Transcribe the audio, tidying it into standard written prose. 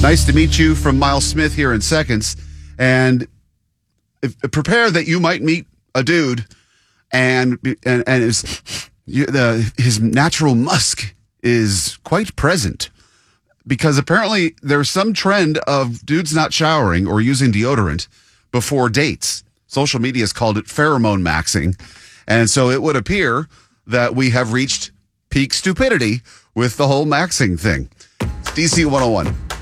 Nice to meet you from Miles Smith here in seconds. And prepare that you might meet a dude and his natural musk is quite present. Because apparently there's some trend of dudes not showering or using deodorant before dates. Social media has called it pheromone maxing. And so it would appear that we have reached peak stupidity with the whole maxing thing. It's DC 101.